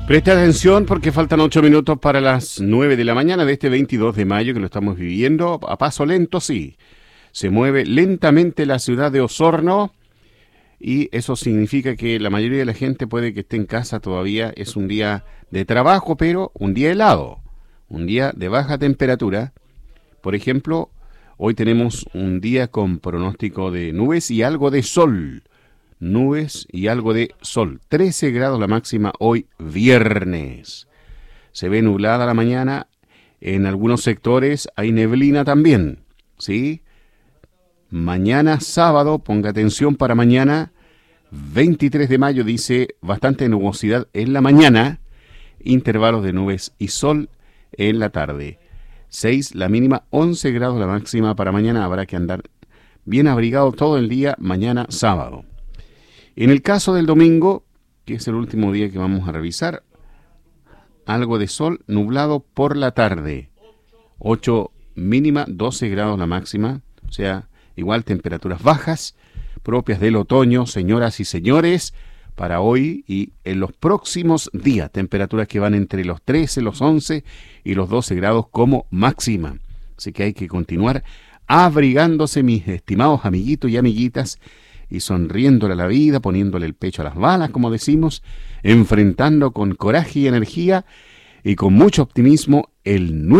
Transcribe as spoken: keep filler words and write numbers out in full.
Presta atención porque faltan ocho minutos para las nueve de la mañana de este veintidós de mayo que lo estamos viviendo a paso lento, sí. Se mueve lentamente la ciudad de Osorno y eso significa que la mayoría de la gente puede que esté en casa todavía. Es un día de trabajo, pero un día helado, un día de baja temperatura. Por ejemplo, hoy tenemos un día con pronóstico de nubes y algo de sol. Nubes y algo de sol. trece grados la máxima hoy viernes. Se ve nublada la mañana. En algunos sectores hay neblina también. ¿Sí? Mañana sábado, ponga atención para mañana, veintitrés de mayo, dice bastante nubosidad en la mañana. Intervalos de nubes y sol en la tarde. seis la mínima, once grados la máxima para mañana. Habrá que andar bien abrigado todo el día mañana sábado. En el caso del domingo, que es el último día que vamos a revisar, algo de sol, nublado por la tarde. ocho mínima, doce grados la máxima, o sea, igual temperaturas bajas, propias del otoño, señoras y señores, para hoy y en los próximos días. Temperaturas que van entre los trece, los once y los doce grados como máxima. Así que hay que continuar abrigándose, mis estimados amiguitos y amiguitas, y sonriéndole a la vida, poniéndole el pecho a las balas, como decimos, enfrentando con coraje y energía y con mucho optimismo el nuevo